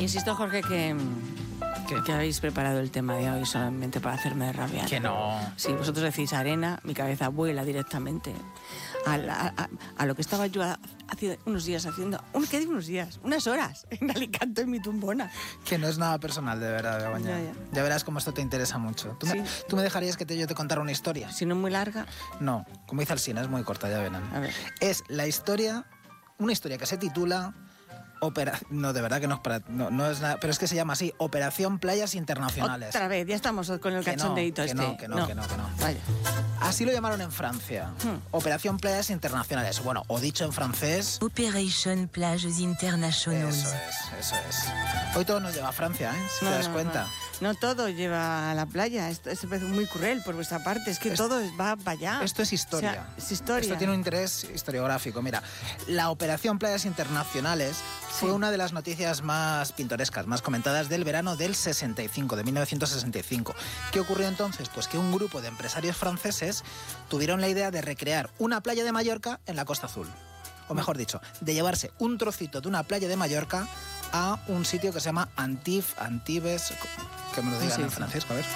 Insisto, Jorge, que habéis preparado el tema de hoy solamente para hacerme rabiar. Que no. Si vosotros decís arena, mi cabeza vuela directamente a lo que estaba yo hace unos días haciendo. ¿Qué digo unos días? Unas horas en Alicante, en mi tumbona. Que no es nada personal, de verdad, Begoña. Ya verás cómo esto te interesa mucho. ¿Tú me dejarías que yo te contara una historia? Si no es muy larga. No, como dice Alsina, es muy corta, ya verán. A ver. Es una historia que se titula... No, de verdad que no es nada, pero es que se llama así, Operación Playas Internacionales. Otra vez, ya estamos con el cachondeíto que no. Vaya. Así lo llamaron en Francia. Operación Playas Internacionales. Bueno, o dicho en francés... Operation Plages Internationales. Eso es. Hoy todo nos lleva a Francia, ¿eh? Si te das cuenta. No todo lleva a la playa. Esto es muy cruel por vuestra parte. Es que todo va para allá. Esto es historia. O sea, es historia. Esto tiene un interés historiográfico. Mira, la Operación Playas Internacionales fue una de las noticias más pintorescas, más comentadas del verano del 65, de 1965. ¿Qué ocurrió entonces? Pues que un grupo de empresarios franceses tuvieron la idea de recrear una playa de Mallorca en la Costa Azul. O mejor dicho, de llevarse un trocito de una playa de Mallorca a un sitio que se llama Antibes, que me lo digan en francés, a ver.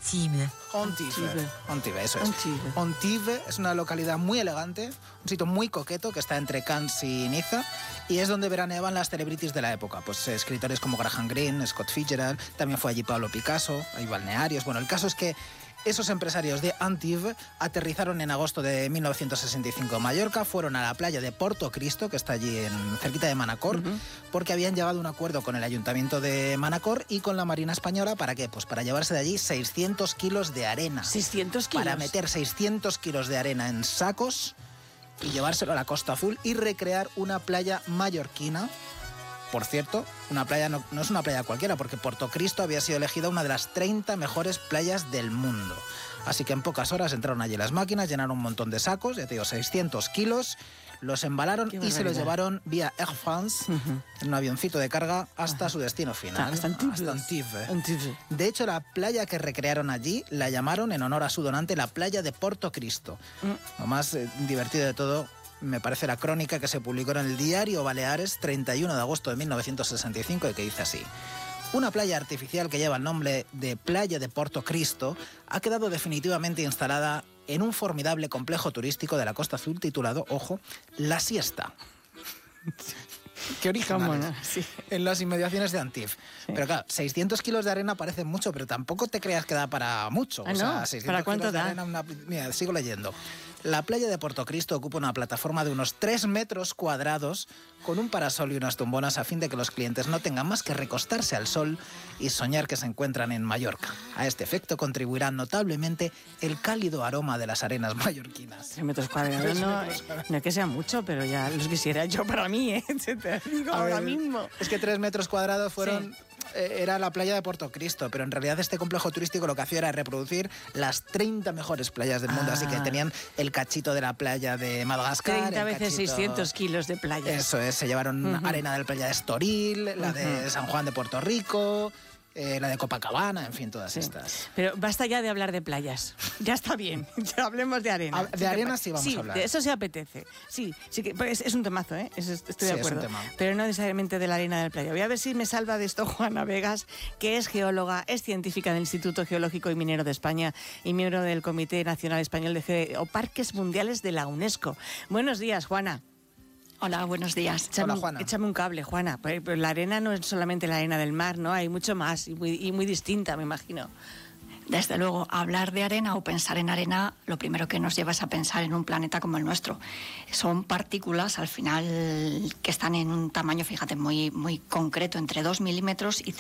Antibes, eso es. Antibes es una localidad muy elegante, un sitio muy coqueto que está entre Cannes y Niza, y es donde veraneaban las celebrities de la época, pues escritores como Graham Greene, Scott Fitzgerald, también fue allí Pablo Picasso, hay balnearios. Bueno, el caso es que esos empresarios de Antibes aterrizaron en agosto de 1965 en Mallorca, fueron a la playa de Porto Cristo, que está allí cerquita de Manacor, porque habían llegado a un acuerdo con el Ayuntamiento de Manacor y con la Marina Española. ¿Para qué? Pues para llevarse de allí 600 kilos de arena. ¿600 kilos? Para meter 600 kilos de arena en sacos y llevárselo a la Costa Azul y recrear una playa mallorquina. Por cierto, una playa no es una playa cualquiera, porque Porto Cristo había sido elegida una de las 30 mejores playas del mundo. Así que en pocas horas entraron allí las máquinas, llenaron un montón de sacos, ya te digo, 600 kilos, los embalaron y se los llevaron vía Air France, en un avioncito de carga, hasta su destino final. Hasta Antibes. De hecho, la playa que recrearon allí la llamaron, en honor a su donante, la playa de Porto Cristo. Lo más divertido de todo, me parece, la crónica que se publicó en el Diario Baleares 31 de agosto de 1965 y que dice así: una playa artificial que lleva el nombre de Playa de Porto Cristo ha quedado definitivamente instalada en un formidable complejo turístico de la Costa Azul titulado, ojo, La Siesta. Qué original. ¿no? Sí. En las inmediaciones de Antibes. Sí. Pero claro, 600 kilos de arena parecen mucho, pero tampoco te creas que da para mucho. ¿Ah, no? O sea, 600 ¿Para cuánto kilos de da? arena, mira, sigo leyendo. La playa de Porto Cristo ocupa una plataforma de unos 3 metros cuadrados con un parasol y unas tumbonas a fin de que los clientes no tengan más que recostarse al sol y soñar que se encuentran en Mallorca. A este efecto contribuirá notablemente el cálido aroma de las arenas mallorquinas. 3 metros cuadrados, no es que sea mucho, pero ya los quisiera yo para mí, ¿eh? Te digo ahora mismo. Es que 3 metros cuadrados fueron... Sí. Era la playa de Porto Cristo, pero en realidad este complejo turístico lo que hacía era reproducir las 30 mejores playas del mundo, así que tenían el cachito de la playa de Madagascar. 30 veces 600 kilos de playa. Eso es, se llevaron arena de la playa de Estoril, la de San Juan de Puerto Rico, la de Copacabana, en fin, todas estas. Pero basta ya de hablar de playas. Ya está bien, ya hablemos de arena. De arena sí vamos a hablar. De eso se apetece. Sí, que es un temazo, ¿eh? Estoy de acuerdo. Es un tema. Pero no necesariamente de la arena de la playa. Voy a ver si me salva de esto Juana Vegas, que es geóloga, es científica del Instituto Geológico y Minero de España y miembro del Comité Nacional Español de Geoparques Mundiales de la UNESCO. Buenos días, Juana. Hola, buenos días. Hola, Juana. Échame un cable, Juana. Pero la arena no es solamente la arena del mar, ¿no? Hay mucho más y muy distinta, me imagino. Desde luego, hablar de arena o pensar en arena, lo primero que nos lleva es a pensar en un planeta como el nuestro. Son partículas, al final, que están en un tamaño, fíjate, muy concreto, entre 2 milímetros y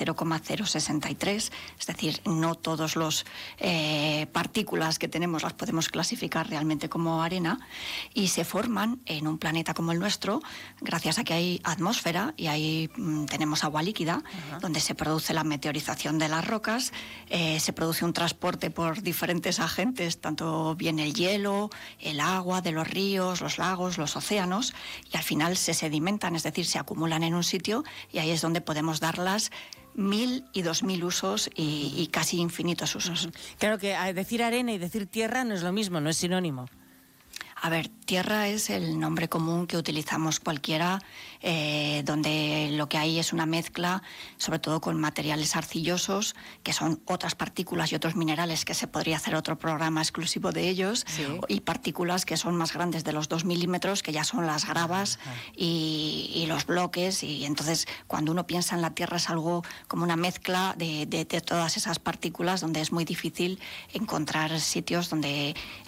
0,063. Es decir, no todos los partículas que tenemos las podemos clasificar realmente como arena, y se forman en un planeta como el nuestro gracias a que hay atmósfera y ahí tenemos agua líquida, donde se produce la meteorización de las rocas, se produce un transporte por diferentes agentes, tanto bien el hielo, el agua de los ríos, los lagos, los océanos, y al final se sedimentan, es decir, se acumulan en un sitio, y ahí es donde podemos darlas 1000 y 2000 usos y casi infinitos usos. Claro que decir arena y decir tierra no es lo mismo, no es sinónimo. A ver, tierra es el nombre común que utilizamos cualquiera, donde lo que hay es una mezcla, sobre todo con materiales arcillosos, que son otras partículas y otros minerales, que se podría hacer otro programa exclusivo de ellos, Sí. y partículas que son más grandes de los 2 milímetros, que ya son las gravas y los bloques, y entonces cuando uno piensa en la tierra es algo como una mezcla de todas esas partículas, donde es muy difícil encontrar sitios donde